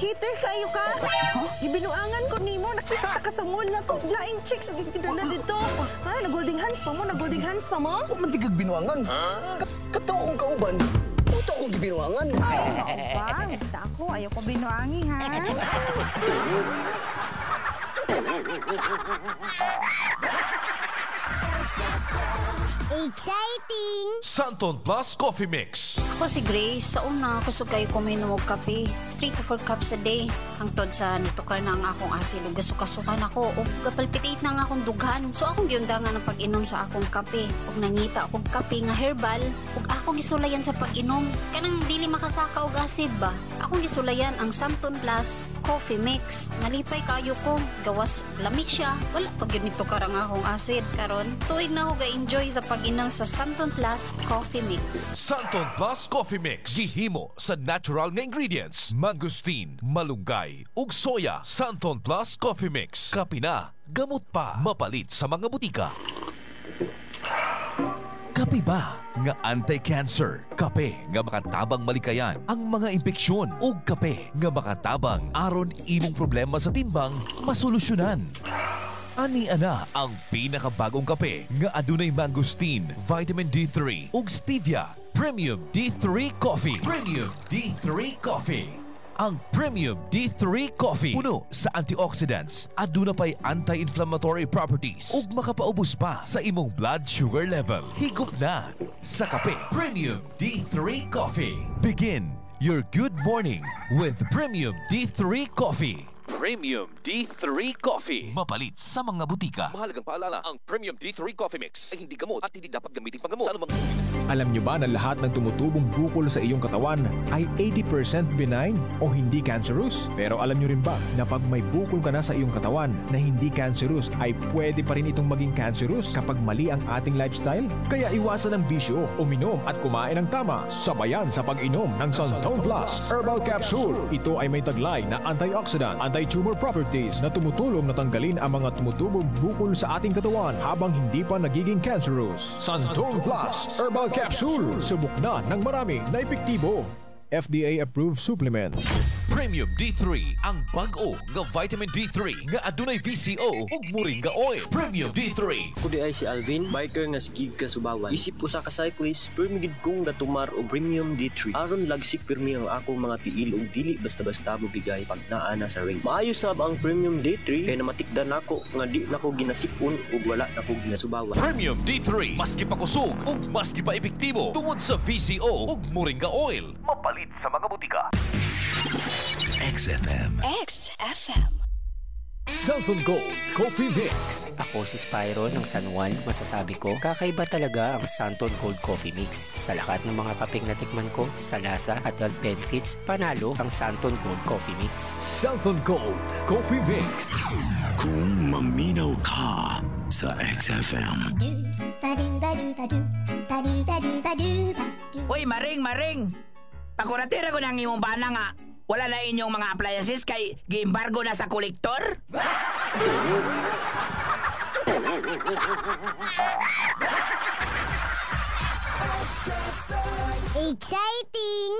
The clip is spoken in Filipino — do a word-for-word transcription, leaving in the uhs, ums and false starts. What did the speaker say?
cheater kayo ka. Ibinuangan ko nimo, nakita ka sa mall na laing chicks gidala dito. Ha, na-golding hands pa mo, na-golding hands pa mo. Huwag man tigag binuangan. Ka- Kataw kong kauban. Puto akong gibinuangan. Ay, oo ba? Basta ako, ayaw ko binuangi, ha? Exciting! Santon Plus Coffee Mix. Ako si Grace, sa una kusog kayo kuminom og kape. three to four cups a day. Hangtod sa nitukar na ang akong asil ug gasukasukan ako ug gapalpitate na ang akong dughan. So akong giundangan ang pag-inom sa akong kape. Ug nangita akong kape nga herbal ug akong gisulayan sa pag-inom. Kanang dili makasaka og acid ba? Akong gisulayan ang Santon Plus Coffee Mix. Nalipay kayo ko, gawas lami siya. Wala pag yun nitukar ang akong acid. Karon tuig na ako ga-enjoy sa pag-inom sa Santon Plus Coffee Mix. Santon Plus Coffee Mix. Gihimo sa natural nga ingredients. Mangosteen, malunggay, ug soya. Santon Plus Coffee Mix. Kape na, gamot pa. Mapalit sa mga butika. Kape ba nga anti-cancer? Kape nga makatabang malikayan ang mga impeksyon. Ug kape nga makatabang aron imong problema sa timbang masolusyonan. Ani ana ang pinakabagong kape nga adunay mangosteen, vitamin D three ug stevia. Premium D three Coffee. Premium D three Coffee. Ang Premium D three Coffee puno sa antioxidants, aduna pay anti-inflammatory properties ug makapaubos pa sa imong blood sugar level. Higop na sa kape. Premium D three Coffee. Begin your good morning with Premium D three Coffee. Premium D three Coffee. Mapalit sa mga butika. Mahalagang paalala, ang Premium D three Coffee Mix ay hindi gamot at hindi dapat gamitin panggamot sa anumang. Alam nyo ba na lahat ng tumutubong bukol sa iyong katawan ay eighty percent benign o hindi cancerous? Pero alam nyo rin ba na pag may bukol ka na sa iyong katawan na hindi cancerous ay pwede pa rin itong maging cancerous kapag mali ang ating lifestyle? Kaya iwasan ang bisyo, uminom at kumain ng tama. Sabayan sa pag-inom ng Santon Plus Herbal Capsule. Ito ay may taglay na antioxidant, anti-tumor properties na tumutulong na tanggalin ang mga tumutubong bukol sa ating katawan habang hindi pa nagiging cancerous. Santon Plus Herbal Capsule. Subok na ng marami na epektibo. F D A-approved supplement. Premium D three, ang bag-o nga vitamin D three nga adunay V C O ug moringa oil. Premium D three. Kudi ay si Alvin, biker nga sigig ka Subawan. Isip ko sa ka-cyclist, permigid kong natumar og Premium D three. Aron lagsik pirmi ang akong mga tiil ug dili basta-basta mo bigay pag naa na sa race. Maayo sab ang Premium D three kay namatikdan nako nga di nako ginasipon ug wala nako ginasubawan. Premium D three, maski pa kusog ug maski pa epektibo tungod sa V C O ug moringa oil. Mapalit sa mga butika. X F M. X F M. Santon Gold Coffee Mix. Ako si Spyro ng San Juan. Masasabi ko, kakaiba talaga ang Santon Gold Coffee Mix. Sa lahat ng mga kapeng natikman ko, sa lasa at health benefits, panalo ang Santon Gold Coffee Mix. Santon Gold Coffee Mix. Kung maminaw ka sa X F M. Uy, maring, maring! Pakuratira ko ng imong bana nga. Wala na inyong mga appliances kay gi-embargo na sa kolektor? Exciting!